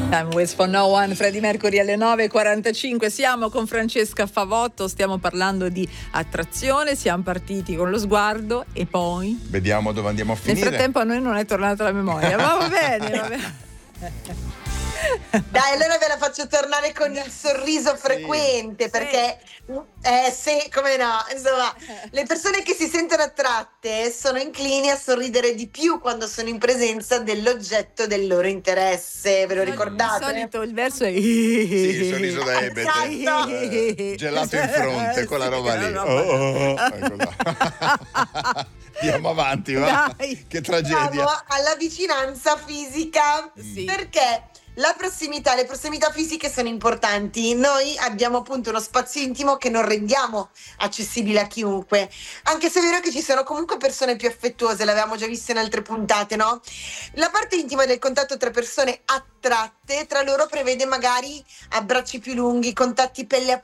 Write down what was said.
Time Waits for No One, Freddie Mercury alle 9.45. Siamo con Francesca Favotto, stiamo parlando di attrazione, siamo partiti con lo sguardo e poi vediamo dove andiamo a finire. Nel frattempo a noi non è tornata la memoria, ma va bene, va bene. Dai, allora ve la faccio tornare con il sorriso frequente, perché sì, come no, insomma, le persone che si sentono attratte sono inclini a sorridere di più quando sono in presenza dell'oggetto del loro interesse, ve lo ricordate? Di solito il verso è sì, il sorriso da Ebete, Esatto. gelato in fronte, quella roba lì. Ecco là. Andiamo avanti, va? Dai. Che tragedia. Siamo alla vicinanza fisica, Sì. perché la prossimità, le prossimità fisiche sono importanti. Noi abbiamo appunto uno spazio intimo che non rendiamo accessibile a chiunque, anche se è vero che ci sono comunque persone più affettuose, l'avevamo già visto in altre puntate, no? La parte intima del contatto tra persone attratte tra loro prevede magari abbracci più lunghi, contatti pelle a